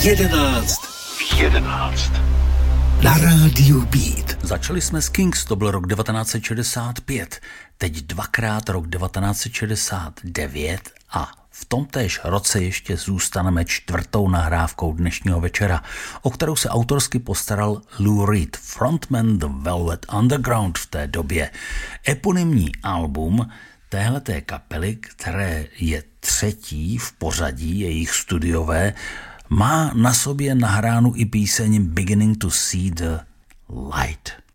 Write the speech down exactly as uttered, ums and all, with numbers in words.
jedenáct. V jedenáct. Na rádiu Beat. Začali jsme s Kings, to byl rok devatenáct set šedesát pět, teď dvakrát rok devatenáct set šedesát devět a v tomtéž roce ještě zůstaneme čtvrtou nahrávkou dnešního večera, o kterou se autorsky postaral Lou Reed, frontman The Velvet Underground v té době. Eponymní album téhleté kapely, které je třetí v pořadí jejich studiové, má na sobě nahránu i píseň Beginning to See the Light.